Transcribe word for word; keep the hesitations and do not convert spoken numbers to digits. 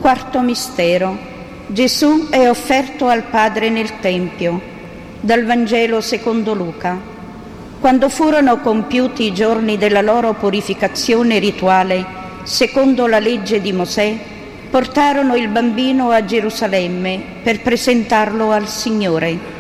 Quarto mistero. Gesù è offerto al Padre nel Tempio. Dal Vangelo secondo Luca. Quando furono compiuti i giorni della loro purificazione rituale, secondo la legge di Mosè, portarono il bambino a Gerusalemme per presentarlo al Signore.